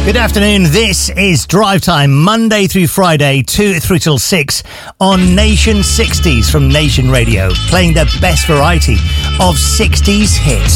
Good afternoon, this is Drive Time, Monday through Friday, 2 through till 6 on Nation 60s from Nation Radio, playing the best variety of 60s hits.